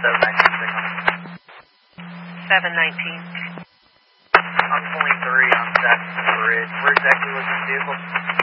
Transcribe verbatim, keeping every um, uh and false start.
seven nineteen signal. seven nineteen. I'm twenty-three on Jackson Bridge. Where exactly was this vehicle?